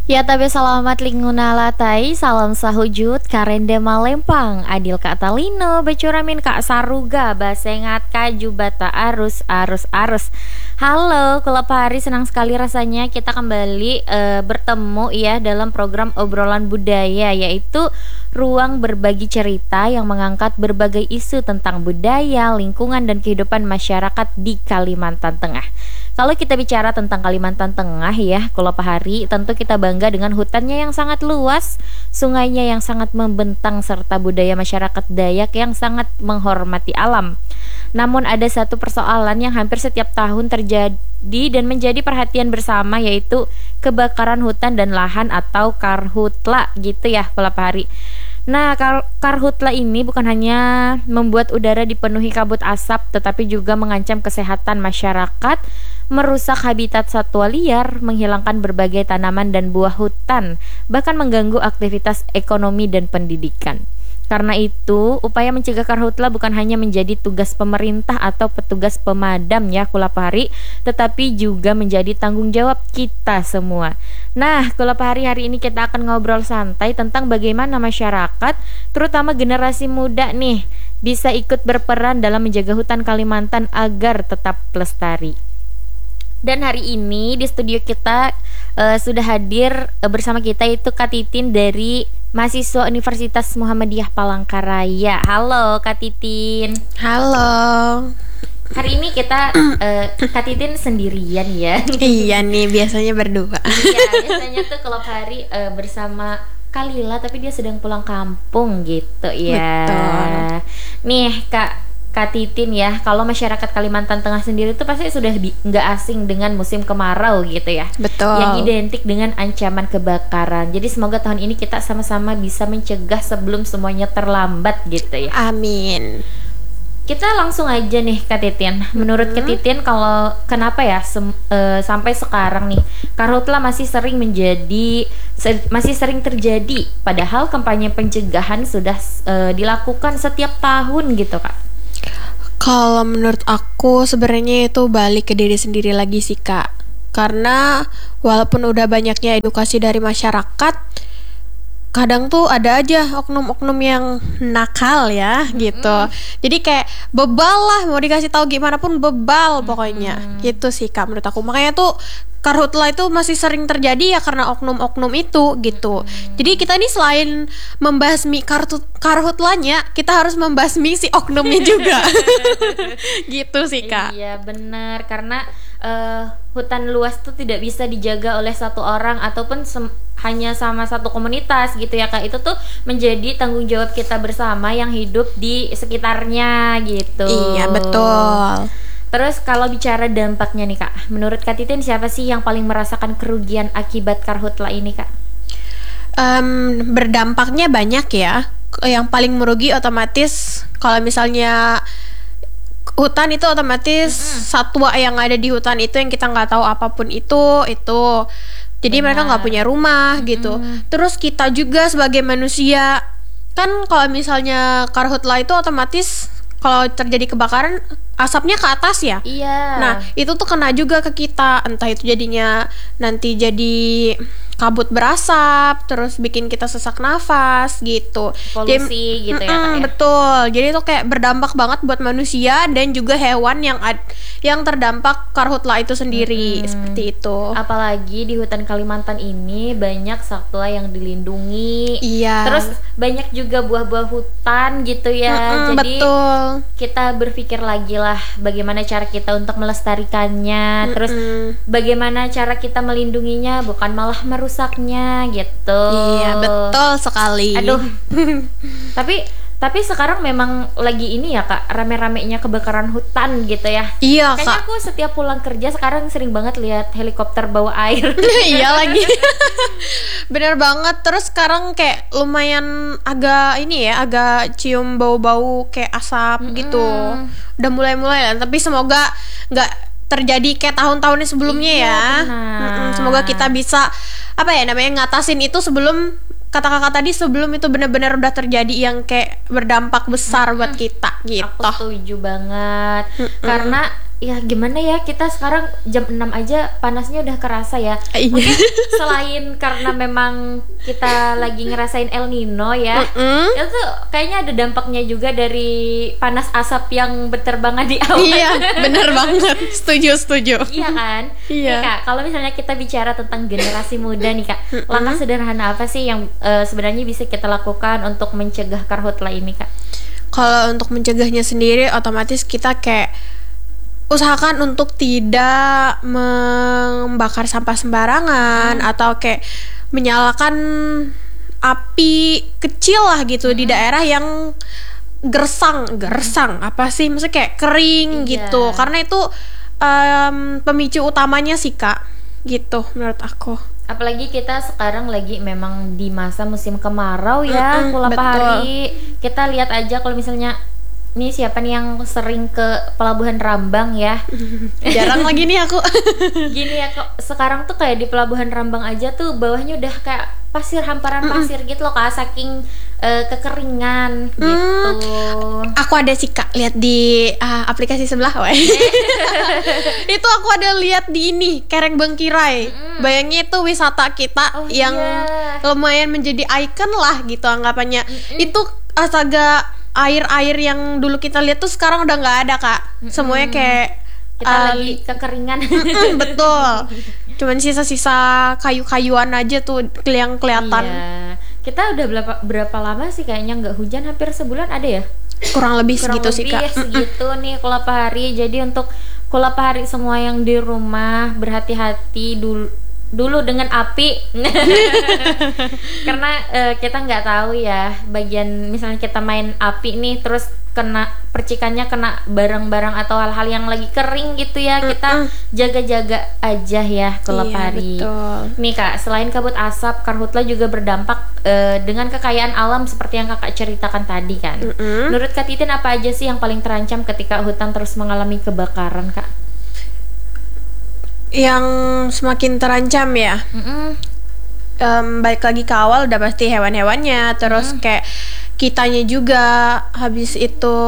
Ya tabe selamat linguna latai, salam sahujud, karende malempang, adil kak talino, becuramin kak saruga, basengat kaju bata arus. Halo, kelab hari senang sekali rasanya kita kembali bertemu ya dalam program obrolan budaya, yaitu ruang berbagi cerita yang mengangkat berbagai isu tentang budaya, lingkungan dan kehidupan masyarakat di Kalimantan Tengah. Kalau kita bicara tentang Kalimantan Tengah ya, Kulopahari, tentu kita bangga dengan hutannya yang sangat luas, sungainya yang sangat membentang, serta budaya masyarakat Dayak yang sangat menghormati alam. Namun ada satu persoalan yang hampir setiap tahun terjadi dan menjadi perhatian bersama, yaitu kebakaran hutan dan lahan atau karhutla gitu ya, Kulopahari. Nah, karhutla ini bukan hanya membuat udara dipenuhi kabut asap, tetapi juga mengancam kesehatan masyarakat, merusak habitat satwa liar, menghilangkan berbagai tanaman dan buah hutan, bahkan mengganggu aktivitas ekonomi dan pendidikan. Karena itu, upaya mencegah karhutla bukan hanya menjadi tugas pemerintah atau petugas pemadam ya Kulapahari, tetapi juga menjadi tanggung jawab kita semua. Nah, Kulapahari, hari ini kita akan ngobrol santai tentang bagaimana masyarakat, terutama generasi muda nih, bisa ikut berperan dalam menjaga hutan Kalimantan agar tetap lestari. Dan hari ini di studio kita sudah hadir bersama kita itu Kak Titin dari mahasiswa Universitas Muhammadiyah Palangkaraya. Halo Kak Titin. Halo. Hari ini kita Kak Titin sendirian ya. Iya nih, biasanya berdua. Iya, biasanya tuh kalau hari bersama Kalila, tapi dia sedang pulang kampung gitu ya. Betul. Nih Kak Titin ya, kalau masyarakat Kalimantan Tengah sendiri itu pasti sudah nggak asing dengan musim kemarau gitu ya. Betul. Yang identik dengan ancaman kebakaran. Jadi semoga tahun ini kita sama-sama bisa mencegah sebelum semuanya terlambat gitu ya. Amin. Kita langsung aja nih Kak Titin. Menurut Kak Titin, kalau kenapa ya sampai sekarang nih karhutla masih sering terjadi, padahal kampanye pencegahan sudah dilakukan setiap tahun gitu Kak. Kalau menurut aku sebenarnya itu balik ke diri sendiri lagi sih Kak. Karena walaupun udah banyaknya edukasi dari masyarakat, kadang tuh ada aja oknum-oknum yang nakal ya gitu. Jadi kayak bebal lah, mau dikasih tahu gimana pun bebal pokoknya. Gitu sih Kak menurut aku. Makanya tuh karhutla itu masih sering terjadi ya karena oknum-oknum itu gitu. Jadi kita ini selain membasmi karhutlanya, kita harus membasmi si oknumnya juga. Gitu sih Kak. Iya benar, karena hutan luas tuh tidak bisa dijaga oleh satu orang ataupun hanya sama satu komunitas gitu ya Kak. Itu tuh menjadi tanggung jawab kita bersama yang hidup di sekitarnya gitu. Iya betul. Terus kalau bicara dampaknya nih Kak, menurut Kak Titin siapa sih yang paling merasakan kerugian akibat karhutla ini Kak? Berdampaknya banyak ya. Yang paling merugi otomatis kalau misalnya hutan itu otomatis satwa yang ada di hutan itu yang kita nggak tahu apapun itu. Jadi mereka nggak punya rumah gitu. Terus kita juga sebagai manusia kan kalau misalnya karhutla itu otomatis kalau terjadi kebakaran asapnya ke atas ya. Iya. Nah itu tuh kena juga ke kita, entah itu jadinya nanti jadi kabut berasap, terus bikin kita sesak nafas gitu. Polusi gitu ya Kak ya. Betul. Jadi itu kayak berdampak banget buat manusia dan juga hewan yang terdampak karhutla itu sendiri. Seperti itu. Apalagi di hutan Kalimantan ini banyak satwa yang dilindungi. Iya. Terus banyak juga buah-buah hutan gitu ya. Jadi betul. kita berpikir lagi lah bagaimana cara kita untuk melestarikannya. Terus bagaimana cara kita melindunginya, bukan malah merusaknya gitu. Iya betul sekali. Aduh. Tapi sekarang memang lagi ini ya Kak, rame-ramenya kebakaran hutan gitu ya. Iya Kayaknya Kak. aku setiap pulang kerja sekarang sering banget lihat helikopter bawa air. Iya lagi. Bener banget. Terus sekarang kayak lumayan agak ini ya, agak cium bau-bau kayak asap gitu. Udah mulai-mulai lah. Tapi semoga nggak terjadi kayak tahun-tahun sebelumnya Iya, ya. benar. Semoga kita bisa ngatasin itu sebelum kata kakak tadi, sebelum itu benar-benar udah terjadi yang kayak berdampak besar buat kita gitu. Aku setuju banget. Karena ya gimana ya, kita sekarang jam 6 aja panasnya udah kerasa ya. Iya. Mungkin selain karena memang kita lagi ngerasain El Nino ya, itu kayaknya ada dampaknya juga dari panas asap yang berterbangan di awan. Iya, bener banget. Setuju. Iya kan? Iya. Nih Kak, kalau misalnya kita bicara tentang generasi muda nih Kak, langkah sederhana apa sih yang sebenarnya bisa kita lakukan untuk mencegah karhutla ini Kak? Kalau untuk mencegahnya sendiri, otomatis kita kayak usahakan untuk tidak membakar sampah sembarangan atau kayak menyalakan api kecil lah gitu di daerah yang gersang apa sih, maksudnya kayak kering Iya. gitu, karena itu pemicu utamanya sih Kak, gitu menurut aku. Apalagi kita sekarang lagi memang di masa musim kemarau ya, betul. Kulapahari. Kita lihat aja kalau misalnya nih siapa nih yang sering ke Pelabuhan Rambang ya. Jarang lagi nih aku. Gini ya, kok sekarang tuh kayak di Pelabuhan Rambang aja tuh bawahnya udah kayak pasir, hamparan pasir gitu loh Kak, saking kekeringan gitu. Aku ada sih Kak lihat di aplikasi sebelah, weh. Itu aku ada lihat di ini Kerek Bengkirai. Bayangnya itu wisata kita yang lumayan menjadi ikon lah gitu anggapannya. Itu astaga, air-air yang dulu kita lihat tuh sekarang udah nggak ada Kak. Semuanya kayak Kita lagi kekeringan. betul. Cuman sisa-sisa kayu-kayuan aja tuh yang kelihatan. Iya. Kita udah berapa lama sih kayaknya nggak hujan, hampir sebulan ada ya? Kurang lebih Kurang segitu sih lebih Kak. ya segitu nih Kulapahari. Jadi untuk Kulapahari semua yang di rumah, berhati-hati dulu dengan api. Karena kita nggak tahu ya, bagian misalnya kita main api nih terus kena percikannya, kena barang-barang atau hal-hal yang lagi kering gitu ya. Kita jaga-jaga aja ya Kulapahari. Iya, betul. Nih Kak, selain kabut asap, karhutla juga berdampak dengan kekayaan alam seperti yang Kakak ceritakan tadi kan. Menurut Kak Titin, apa aja sih yang paling terancam ketika hutan terus mengalami kebakaran Kak? Yang semakin terancam ya. Balik lagi ke awal udah pasti hewan-hewannya, terus kayak kitanya juga. Habis itu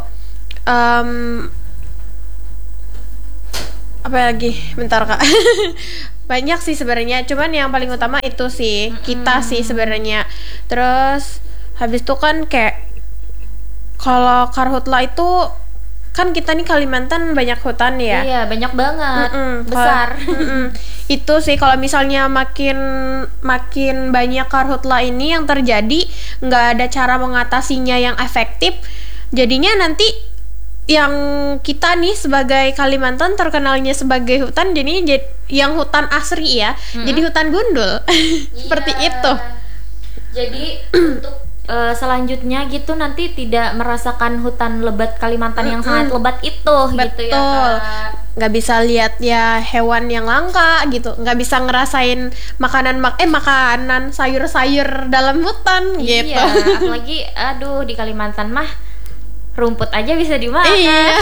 apa lagi? Bentar Kak. Banyak sih sebenarnya, cuman yang paling utama itu sih kita sih sebenarnya. Terus habis itu kan kayak kalau karhutla itu kan kita nih Kalimantan banyak hutan ya. Iya, banyak banget. Besar. Itu sih kalau misalnya makin banyak karhutla ini yang terjadi, nggak ada cara mengatasinya yang efektif, jadinya nanti yang kita nih sebagai Kalimantan terkenalnya sebagai hutan, jadi yang hutan asri ya, jadi hutan gundul. Seperti itu. Jadi untuk selanjutnya gitu nanti tidak merasakan hutan lebat Kalimantan yang sangat lebat itu. Gitu ya Kak. Nggak bisa lihat ya hewan yang langka gitu, nggak bisa ngerasain makanan sayur-sayur dalam hutan gitu. Iya, apalagi aduh di Kalimantan mah rumput aja bisa dimakan. Iya.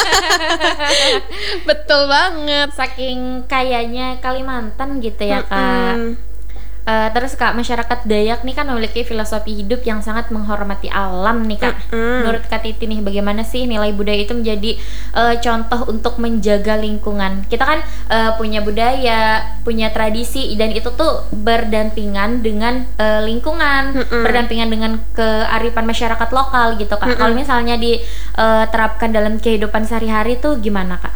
Betul banget. Saking kayanya Kalimantan gitu ya Kak. Terus Kak, masyarakat Dayak nih kan memiliki filosofi hidup yang sangat menghormati alam nih Kak. Menurut Kak Titi nih, bagaimana sih nilai budaya itu menjadi contoh untuk menjaga lingkungan? Kita kan punya budaya, punya tradisi, dan itu tuh berdampingan dengan lingkungan, berdampingan dengan kearifan masyarakat lokal gitu Kak. Kalau misalnya diterapkan dalam kehidupan sehari-hari tuh gimana Kak?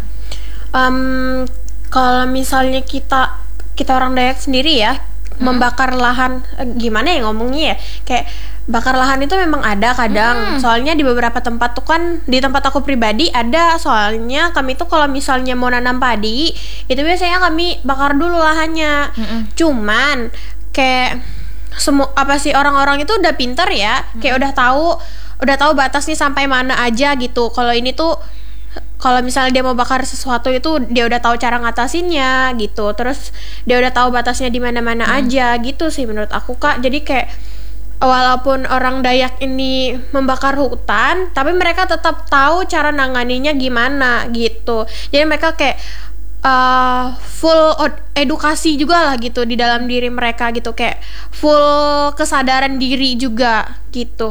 Kalau misalnya kita orang Dayak sendiri ya, membakar lahan, gimana ya ngomongnya ya, kayak bakar lahan itu memang ada kadang. Soalnya di beberapa tempat tuh kan, di tempat aku pribadi ada, soalnya kami tuh kalau misalnya mau nanam padi itu biasanya kami bakar dulu lahannya. Cuman kayak semua apa sih, orang-orang itu udah pintar ya, kayak udah tahu batasnya sampai mana aja gitu. Kalau ini tuh, kalau misalnya dia mau bakar sesuatu itu dia udah tahu cara ngatasinnya gitu. Terus dia udah tahu batasnya di mana-mana aja gitu sih menurut aku Kak. Jadi kayak walaupun orang Dayak ini membakar hutan, tapi mereka tetap tahu cara nanganinya gimana gitu. Jadi mereka kayak full edukasi juga lah gitu di dalam diri mereka gitu, kayak full kesadaran diri juga gitu.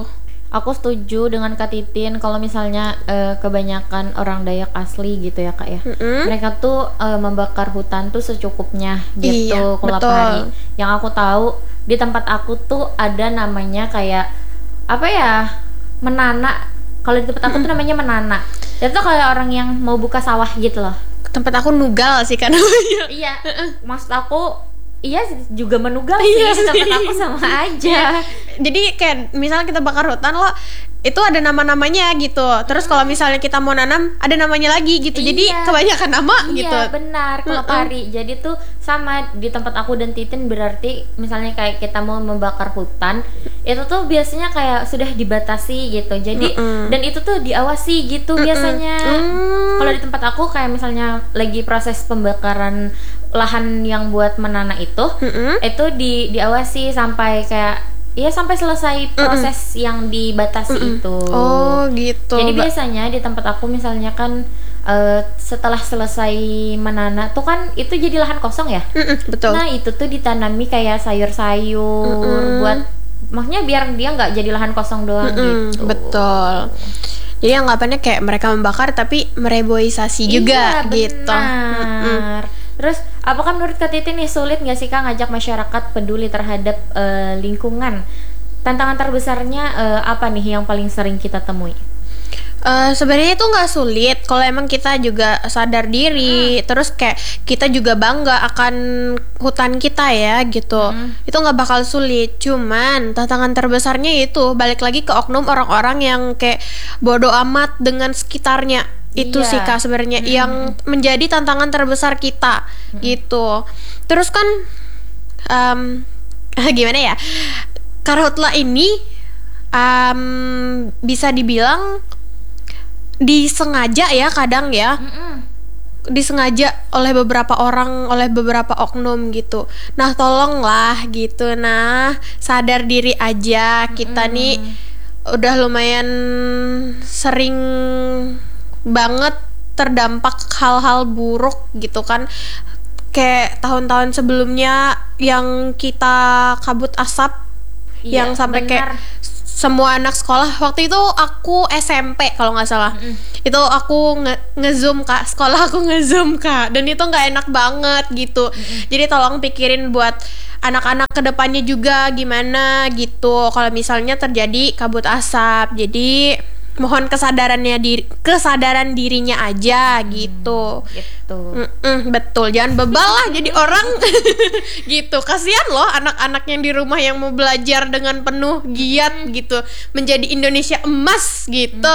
Aku setuju dengan Kak Titin kalau misalnya kebanyakan orang Dayak asli gitu ya Kak ya. Mereka tuh membakar hutan tuh secukupnya gitu Iya, kalau betul. hari. Yang aku tahu di tempat aku tuh ada namanya kayak apa ya? Menana. Kalau di tempat aku tuh namanya menana. Itu tuh kayak orang yang mau buka sawah gitu loh. Tempat aku Nugal sih kan namanya. Iya, maksud aku iya juga menugal Iya sih di tempat sih. aku sama aja. Jadi kayak misalnya kita bakar hutan loh, itu ada nama-namanya gitu. Terus kalau misalnya kita mau nanam, ada namanya lagi gitu. Jadi Iya. kebanyakan nama gitu. Iya benar kalau pari. Jadi tuh sama di tempat aku dan Titin berarti misalnya kayak kita mau membakar hutan itu tuh biasanya kayak sudah dibatasi gitu. Jadi dan itu tuh diawasi gitu biasanya. Kalau di tempat aku kayak misalnya lagi proses pembakaran lahan yang buat menanam itu diawasi sampai kayak iya sampai selesai proses yang dibatasi itu. Oh gitu. Jadi biasanya di tempat aku misalnya kan setelah selesai menanam tuh kan itu jadi lahan kosong ya. Betul. Nah itu tuh ditanami kayak sayur-sayur buat maksudnya biar dia nggak jadi lahan kosong doang gitu. Betul. Jadi anggapannya kayak mereka membakar tapi mereboisasi juga Iya, gitu. benar. Terus apakah menurut Kak Titin nih sulit nggak sih Kak ngajak masyarakat peduli terhadap lingkungan? Tantangan terbesarnya apa nih yang paling sering kita temui? Sebenarnya itu nggak sulit kalau emang kita juga sadar diri, terus kayak kita juga bangga akan hutan kita ya gitu. Itu nggak bakal sulit. Cuman tantangan terbesarnya itu balik lagi ke oknum orang-orang yang kayak bodoh amat dengan sekitarnya. Itu Iya. sih Kak sebenarnya yang menjadi tantangan terbesar kita gitu. Terus kan gimana ya? Karhutla ini bisa dibilang disengaja ya kadang ya, disengaja oleh beberapa orang, oleh beberapa oknum gitu. Nah tolonglah gitu, nah sadar diri aja kita nih udah lumayan sering banget terdampak hal-hal buruk gitu kan. Kayak tahun-tahun sebelumnya yang kita kabut asap, Iya, yang sampai benar. kayak semua anak sekolah. Waktu itu aku SMP kalau nggak salah. Itu aku nge-zoom Kak, sekolah aku nge-zoom Kak, dan itu nggak enak banget gitu. Jadi tolong pikirin buat anak-anak kedepannya juga gimana gitu kalau misalnya terjadi kabut asap. Jadi mohon kesadaran dirinya aja gitu. Gitu. Betul, jangan bebal lah jadi orang gitu. Kasihan loh anak-anak yang di rumah yang mau belajar dengan penuh giat gitu menjadi Indonesia emas gitu.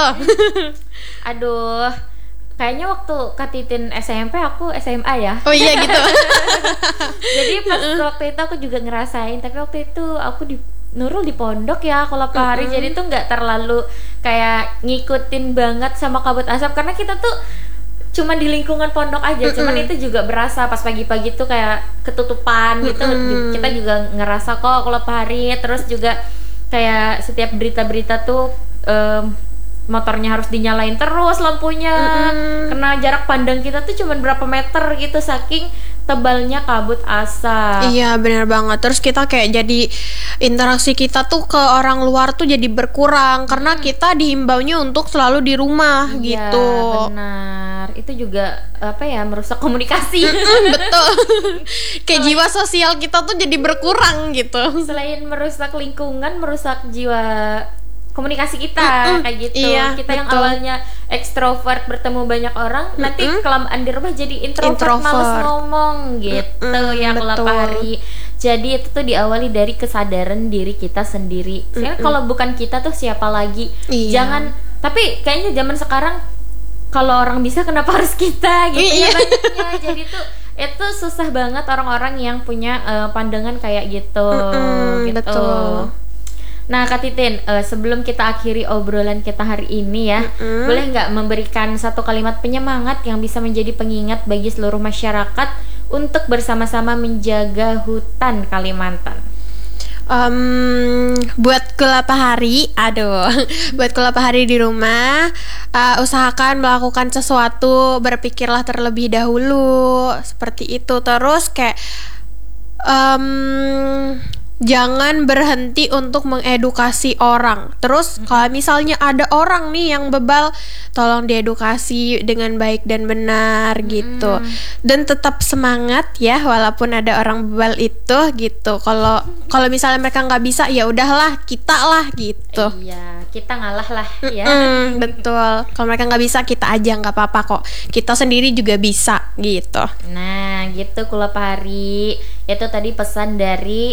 Aduh, kayaknya waktu Kak Titin SMP aku SMA ya. Oh iya gitu. Jadi pas waktu itu aku juga ngerasain, tapi waktu itu aku di Nurul di pondok ya kalau Pak Hari, jadi tuh nggak terlalu kayak ngikutin banget sama kabut asap karena kita tuh cuma di lingkungan pondok aja, cuman itu juga berasa pas pagi-pagi tuh kayak ketutupan gitu. Kita juga ngerasa kok kalau Pak Hari, terus juga kayak setiap berita-berita tuh motornya harus dinyalain terus lampunya karena jarak pandang kita tuh cuma berapa meter gitu saking tebalnya kabut asap. Iya benar banget. Terus kita kayak jadi interaksi kita tuh ke orang luar tuh jadi berkurang karena kita dihimbaunya untuk selalu di rumah Iya, gitu. benar. Itu juga apa ya, merusak komunikasi. Betul. Kayak jiwa sosial kita tuh jadi berkurang gitu. Selain merusak lingkungan, merusak jiwa komunikasi kita kayak gitu. Iya, Kita yang betul. awalnya ekstrovert bertemu banyak orang, nanti kelamaan di rumah jadi introvert, Introvert. males ngomong gitu ya kalau betul. Pak Hari. Jadi itu tuh diawali dari kesadaran diri kita sendiri. Sebenarnya kalau bukan kita tuh siapa lagi? Iya. Jangan. Tapi kayaknya zaman sekarang kalau orang bisa kenapa harus kita gitu Iya. ya banyaknya. Jadi tuh itu susah banget orang-orang yang punya pandangan kayak gitu. Gitu. betul. Nah Kak Titin, sebelum kita akhiri obrolan kita hari ini ya, boleh nggak memberikan satu kalimat penyemangat yang bisa menjadi pengingat bagi seluruh masyarakat untuk bersama-sama menjaga hutan Kalimantan? Buat kelapa hari, buat kelapa hari di rumah, usahakan melakukan sesuatu, berpikirlah terlebih dahulu seperti itu. Terus kayak jangan berhenti untuk mengedukasi orang. Terus kalau misalnya ada orang nih yang bebal, tolong diedukasi dengan baik dan benar gitu. Dan tetap semangat ya walaupun ada orang bebal itu gitu. Kalau misalnya mereka nggak bisa, ya udahlah, kita lah gitu. Iya, kita ngalah lah ya. Betul. Kalau mereka nggak bisa, kita aja, nggak apa-apa kok. Kita sendiri juga bisa gitu. Nah, gitu Kula Pahari. Itu tadi pesan dari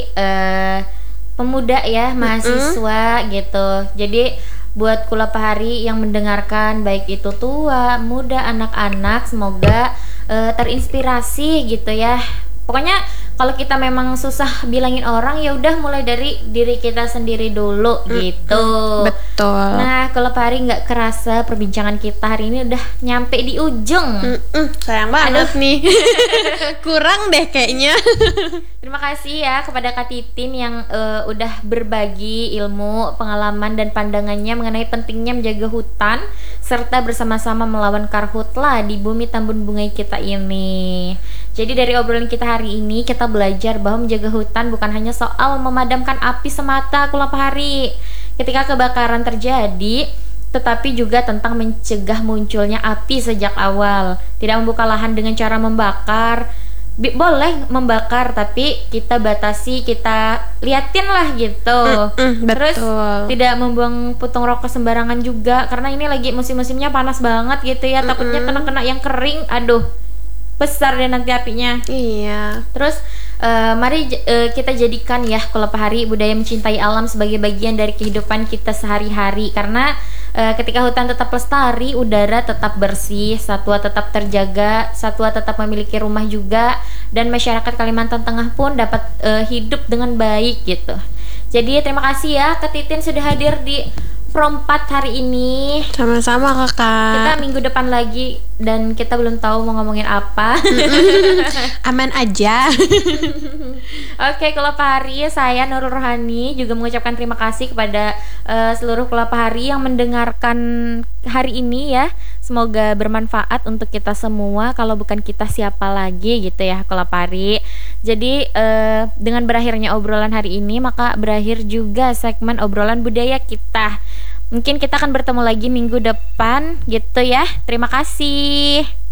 pemuda ya, mahasiswa gitu. Jadi buat Kula Pahari yang mendengarkan, baik itu tua, muda, anak-anak, semoga terinspirasi gitu ya. Pokoknya kalau kita memang susah bilangin orang, ya udah mulai dari diri kita sendiri dulu gitu. Betul. Nah, kalau Pahari nggak kerasa perbincangan kita hari ini udah nyampe di ujung. Sayang banget nih. Kurang deh kayaknya. Terima kasih ya kepada Kak Titin yang udah berbagi ilmu, pengalaman dan pandangannya mengenai pentingnya menjaga hutan serta bersama-sama melawan karhutla di bumi Tambun Bungai kita ini. Jadi dari obrolan kita hari ini, kita belajar bahwa menjaga hutan bukan hanya soal memadamkan api semata Kula Pahari ketika kebakaran terjadi, tetapi juga tentang mencegah munculnya api sejak awal. Tidak membuka lahan dengan cara membakar. Boleh membakar, tapi kita batasi, kita liatin lah gitu. Terus tidak membuang putung rokok sembarangan juga, karena ini lagi musim-musimnya panas banget gitu ya. Takutnya kena yang kering, aduh, besar deh nanti apinya. Iya. Terus mari kita jadikan ya Kula Pahari budaya mencintai alam sebagai bagian dari kehidupan kita sehari-hari. Karena ketika hutan tetap lestari, udara tetap bersih, satwa tetap terjaga, satwa tetap memiliki rumah juga, dan masyarakat Kalimantan Tengah pun dapat hidup dengan baik gitu. Jadi terima kasih ya Kak Titin sudah hadir di From 4 hari ini. Sama-sama kakak. Kita minggu depan lagi dan kita belum tahu mau ngomongin apa. Aman aja. Oke, Kula Pahari, saya Nurul Rohani juga mengucapkan terima kasih kepada seluruh Kula Pahari yang mendengarkan hari ini ya. Semoga bermanfaat untuk kita semua. Kalau bukan kita siapa lagi gitu ya Kula Pahari. Jadi dengan berakhirnya obrolan hari ini, maka berakhir juga segmen obrolan budaya kita. Mungkin kita akan bertemu lagi minggu depan gitu ya. Terima kasih.